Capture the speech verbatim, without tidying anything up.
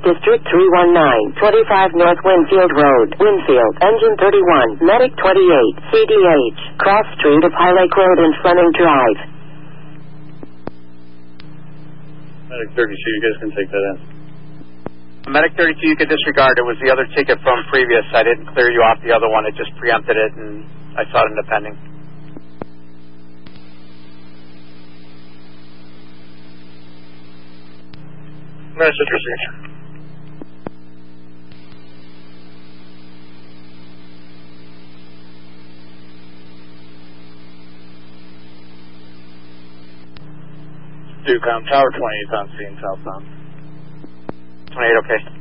District three one nine, twenty-five North Winfield Road, Winfield, Engine thirty-one, Medic twenty-eight, C D H, Cross Street of High Lake Road and Fleming Drive. Medic thirty-two, you guys can take that in. Medic thirty-two, you can disregard. It was the other ticket from previous. I didn't clear you off the other one. It just preempted it, and I saw it in the pending. Message received. Ducom, Tower twenty-eight on scene, southbound. twenty-eight, okay.